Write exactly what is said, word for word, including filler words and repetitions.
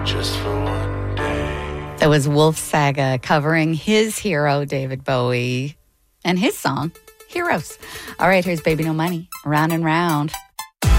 just for one day. That was Wolf Saga covering his hero, David Bowie, and his song, Heroes. All right, here's Baby No Money, Round and Round.